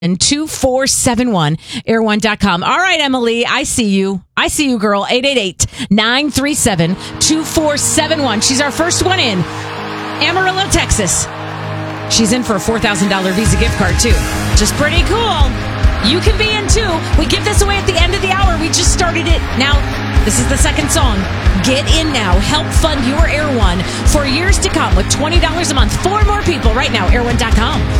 2471, air1.com. All right, Emily, I see you. I see you, girl. 888-937-2471. She's our first one in. Amarillo, Texas. She's in for a $4,000 Visa gift card, too. Just pretty cool. You can be in, too. We give this away at the end of the hour. We just started it. Now, this is the second song. Get in now. Help fund your Air One for years to come with $20 a month. 4 more people right now. Air1.com.